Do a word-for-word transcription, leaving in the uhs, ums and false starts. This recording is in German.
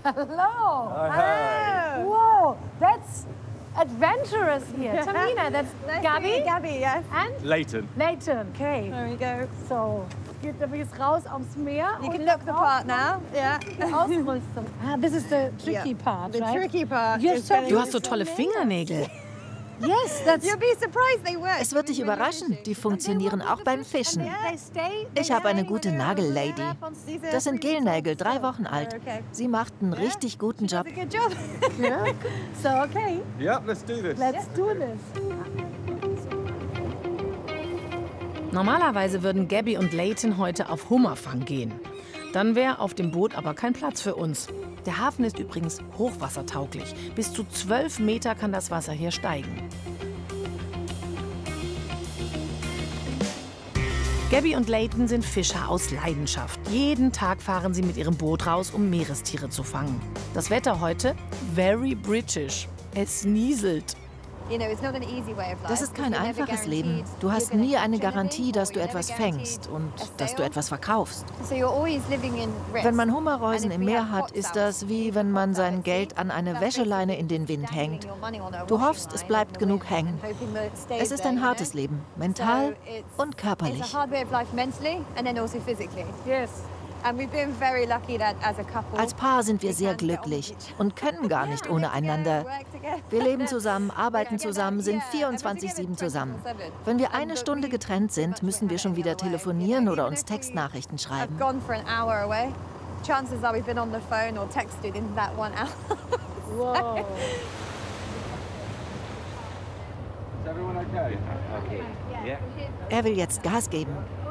Hello. Hi. Whoa, that's adventurous here. Tamina, that's Nice Gabby. to meet you, Gabby, yes. And Leighton. Leighton. Okay. There we go. So, geht übrigens raus aufs Meer. You und can look the part now. Yeah. Ausrüstung. Ah, this is the tricky Yeah. part, The right? tricky part. You're is so getting Du hast so this- tolle Fingernägel. Yes, that's... You'll be surprised they work. Es wird dich überraschen, die funktionieren auch beim Fischen. They stay, Ich habe eine gute Nagellady. These are Das sind three Gelnägel, months drei old. Wochen alt. Okay. Sie macht einen richtig guten Job. That's a good job. Yeah. So, okay, Yep, let's do this. let's do this. Normalerweise würden Gabby und Leighton heute auf Hummerfang gehen. Dann wäre auf dem Boot aber kein Platz für uns. Der Hafen ist übrigens hochwassertauglich. Bis zu zwölf Meter kann das Wasser hier steigen. Gabby und Leighton sind Fischer aus Leidenschaft. Jeden Tag fahren sie mit ihrem Boot raus, um Meerestiere zu fangen. Das Wetter heute? Very British. Es nieselt. You know, it's not an easy way of life. Das ist kein You're never einfaches Leben. guaranteed Du hast you're gonna nie eine catch Garantie, anything, dass or du you're etwas never guaranteed fängst und a dass du sale. etwas verkaufst. So you're always living in risk. Wenn man Hummerreusen And if im we Meer have hat, hot ist sounds, das wie wenn man sein Geld an eine Wäscheleine in den Wind hängt. Du hoffst, es bleibt genug hängen. Es ist ein hartes Leben, mental und körperlich. It's a hard way of life mentally and then also physically. Yes. And we've been very lucky that as a couple. Als Paar sind wir we sehr can get on glücklich with each other. und können gar nicht ohne einander. Work together. Wir leben zusammen, arbeiten zusammen, sind vierundzwanzig sieben zusammen. Wenn wir eine Stunde getrennt sind, müssen wir schon wieder telefonieren oder uns Textnachrichten I've schreiben. gone for an hour away. Chances are we've been on the phone or texted in that one hour. Wow. Is everyone okay? Okay. Yeah. Er will jetzt Gas geben.